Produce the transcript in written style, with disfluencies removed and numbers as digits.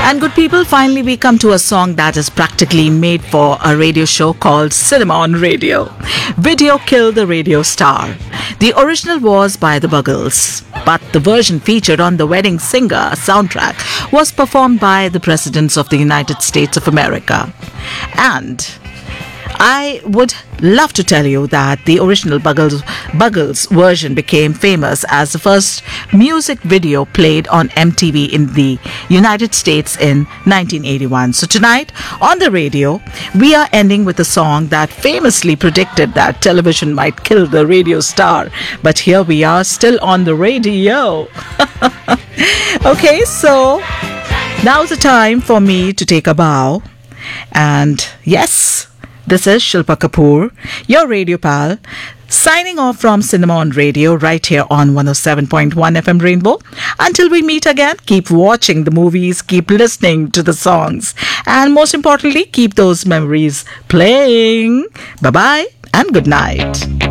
And good people, finally we come to a song that is practically made for a radio show called Cinema on Radio. Video killed the radio star. The original was by the Buggles, but the version featured on the Wedding Singer soundtrack was performed by the presidents of the United States of America. And I would love to tell you that the original Buggles version became famous as the first music video played on MTV in the United States in 1981. So tonight on the radio, we are ending with a song that famously predicted that television might kill the radio star. But here we are still on the radio. Okay, so now's the time for me to take a bow. And yes, this is Shilpa Kapoor, your radio pal, signing off from Cinema on Radio right here on 107.1 FM Rainbow. Until we meet again, keep watching the movies, keep listening to the songs, and most importantly, keep those memories playing. Bye-bye and good night.